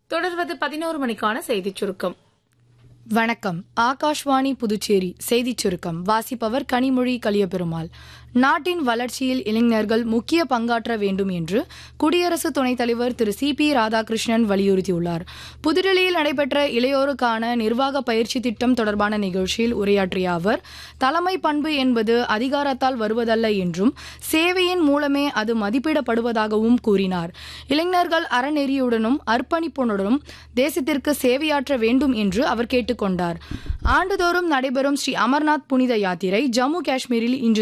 தொடர்வது 11 மணிக்கான செய்திச் சுருக்கம். வணக்கம். ஆகாஷ்வாணி புதுச்சேரி செய்திச் சுருக்கம் வாசிப்பவர் கனிமொழி கலியபெருமாள். நாட்டின் வளர்ச்சியில் இளைஞர்கள் முக்கிய பங்காற்ற வேண்டும் என்று குடியரசு துணைத் தலைவர் திரு CP ராதாகிருஷ்ணன் வலியுறுத்தியுள்ளார். புதுடில்லியில் நடைபெற்ற இளையோருக்கான நிர்வாக பயிற்சி திட்டம் தொடர்பான நிகழ்ச்சியில் உரையாற்றிய அவர், தலைமை பண்பு என்பது அதிகாரத்தால் வருவதல்ல என்றும் சேவையின் மூலமே அது மதிப்பிடப்படுவதாகவும் கூறினார். இளைஞர்கள் அறநெறியுடனும் அர்ப்பணிப்புடனும் தேசத்திற்கு சேவையாற்ற வேண்டும் என்று அவர் கேட்டுக்கொண்டார். ஆண்டுதோறும் நடைபெறும் ஸ்ரீ அமர்நாத் புனித யாத்திரை ஜம்மு காஷ்மீரில் இன்று